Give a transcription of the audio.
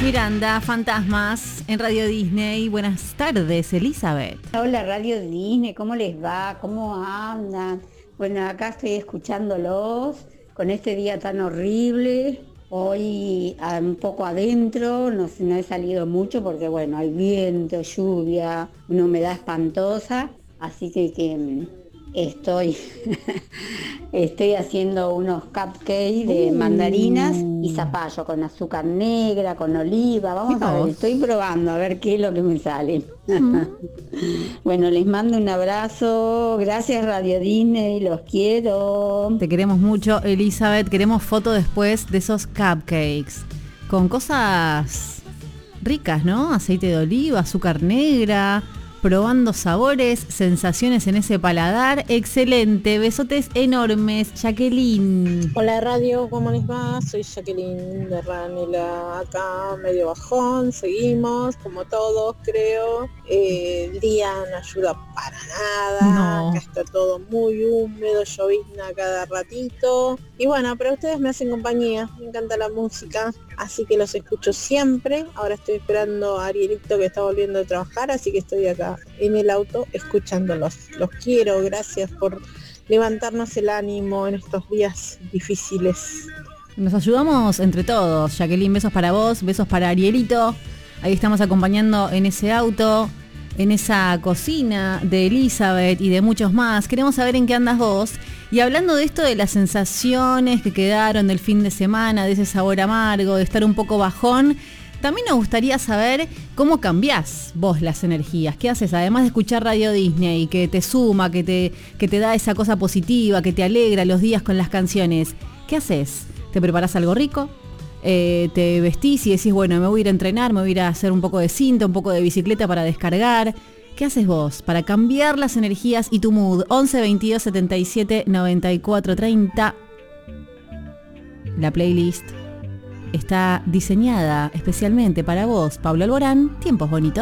Miranda, Fantasmas en Radio Disney. Buenas tardes, Elizabeth. Hola Radio Disney, ¿cómo les va? ¿Cómo andan? Bueno, acá estoy escuchándolos con este día tan horrible. Hoy un poco adentro, no he salido mucho porque bueno, hay viento, lluvia, una humedad espantosa, así que estoy estoy haciendo unos cupcakes de mandarinas y zapallo con azúcar negra, con oliva. Vamos a ver, estoy probando a ver qué es lo que me sale. Bueno, les mando un abrazo. Gracias Radio Disney, los quiero. Te queremos mucho, Elizabeth. Queremos foto después de esos cupcakes con cosas ricas, ¿no? Aceite de oliva, azúcar negra, probando sabores, sensaciones en ese paladar. Excelente, besotes enormes, Jacqueline. Hola Radio, ¿cómo les va? Soy Jacqueline de Ranela, acá medio bajón, seguimos como todos creo. El día no ayuda para nada, acá está todo muy húmedo, llovizna cada ratito. Y bueno, pero ustedes me hacen compañía, me encanta la música, así que los escucho siempre. Ahora estoy esperando a Arielito que está volviendo a trabajar, así que estoy acá en el auto escuchándolos. Los quiero, gracias por levantarnos el ánimo en estos días difíciles. Nos ayudamos entre todos, Jacqueline. Besos para vos, besos para Arielito. Ahí estamos acompañando en ese auto, en esa cocina de Elizabeth y de muchos más. Queremos saber en qué andas vos. Y hablando de esto de las sensaciones que quedaron del fin de semana, de ese sabor amargo, de estar un poco bajón, también nos gustaría saber cómo cambiás vos las energías. ¿Qué haces? Además de escuchar Radio Disney, que te suma, que te da esa cosa positiva, que te alegra los días con las canciones. ¿Qué haces? ¿Te preparás algo rico? ¿Te vestís y decís, bueno, me voy a ir a entrenar, me voy a ir a hacer un poco de cinta, un poco de bicicleta para descargar? ¿Qué haces vos para cambiar las energías y tu mood? 11 22 77 94 30. La playlist está diseñada especialmente para vos, Pablo Alborán. Tiempos bonitos.